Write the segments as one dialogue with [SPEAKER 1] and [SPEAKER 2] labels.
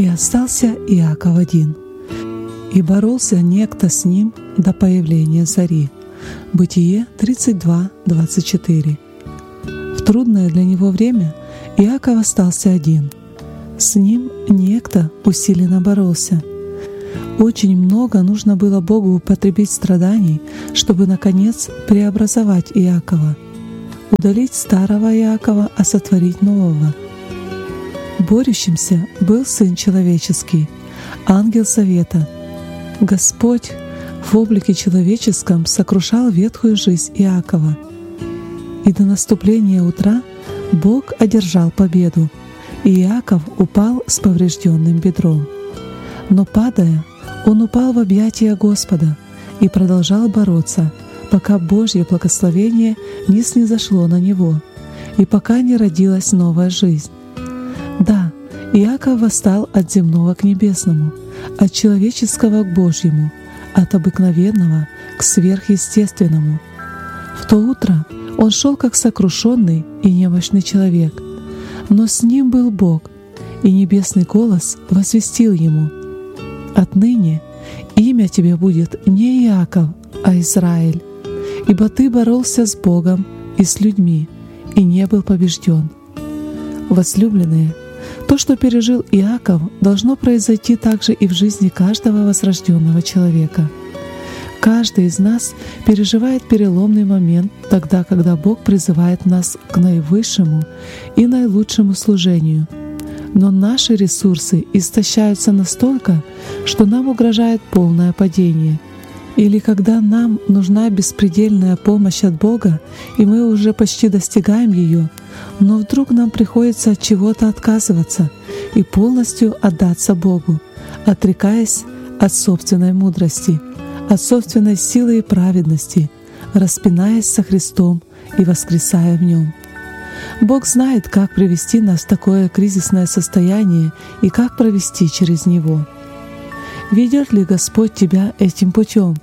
[SPEAKER 1] И остался Иаков один, и боролся некто с ним до появления зари. Бытие 32:24. В трудное для него время Иаков остался один. С ним некто усиленно боролся. Очень много нужно было Богу употребить страданий, чтобы, наконец, преобразовать Иакова, удалить старого Иакова, а сотворить нового. Борющимся был Сын Человеческий, ангел Завета. Господь в облике человеческом сокрушал ветхую жизнь Иакова. И до наступления утра Бог одержал победу, и Иаков упал с поврежденным бедром. Но падая, он упал в объятия Господа и продолжал бороться, пока Божье благословение не снизошло на него, и пока не родилась новая жизнь. Да, Иаков восстал от земного к небесному, от человеческого к Божьему, от обыкновенного к сверхъестественному. В то утро он шел как сокрушенный и немощный человек, но с ним был Бог, и небесный голос возвестил ему: «Отныне имя тебе будет не Иаков, а Израиль, ибо ты боролся с Богом и с людьми, и не был побежден». Возлюбленные, то, что пережил Иаков, должно произойти также и в жизни каждого возрожденного человека. Каждый из нас переживает переломный момент тогда, когда Бог призывает нас к наивысшему и наилучшему служению. Но наши ресурсы истощаются настолько, что нам угрожает полное падение. Или когда нам нужна беспредельная помощь от Бога, и мы уже почти достигаем ее, но вдруг нам приходится от чего-то отказываться и полностью отдаться Богу, отрекаясь от собственной мудрости, от собственной силы и праведности, распинаясь со Христом и воскресая в Нем. Бог знает, как привести нас в такое кризисное состояние и как провести через него. Ведет ли Господь тебя этим путем?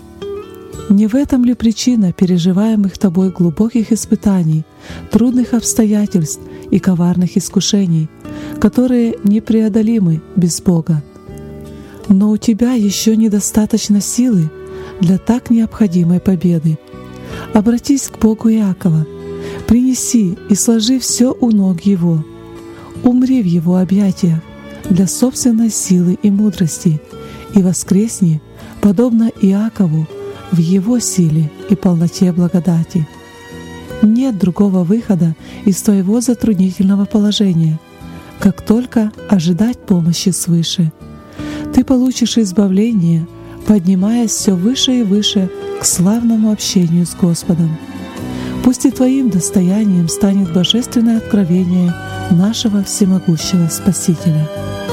[SPEAKER 1] Не в этом ли причина переживаемых тобой глубоких испытаний, трудных обстоятельств и коварных искушений, которые непреодолимы без Бога? Но у тебя еще недостаточно силы для так необходимой победы. Обратись к Богу Иакова, принеси и сложи все у ног Его, умри в Его объятиях для собственной силы и мудрости, и воскресни, подобно Иакову, в Его силе и полноте благодати. Нет другого выхода из твоего затруднительного положения, как только ожидать помощи свыше. Ты получишь избавление, поднимаясь все выше и выше к славному общению с Господом. Пусть и твоим достоянием станет божественное откровение нашего всемогущего Спасителя.